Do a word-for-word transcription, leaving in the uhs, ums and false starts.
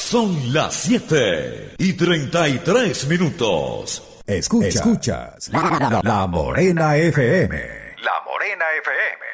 Son las siete y treinta y tres minutos. Escuchas, Escuchas la, la, la Morena F M. La Morena F M.